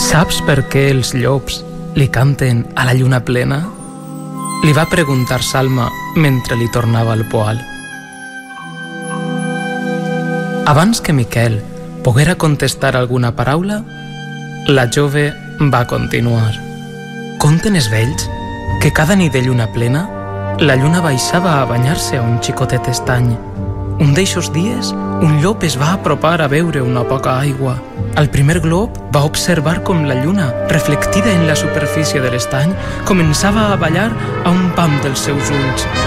Saps per què els llops li canten a la lluna plena? Li va preguntar Salma mentre li tornava el poal. Abans que Miquel poguera contestar alguna paraula, la jove va continuar. Conten els vells que cada nit de lluna plena la lluna baixava a banyar-se a un xicotet estany. Un d'eixos dies, un llop es va apropar a beure una poca aigua. Al primer glob va observar com la lluna, reflectida en la superfície de l'estany, començava a ballar a un pam dels seus ulls.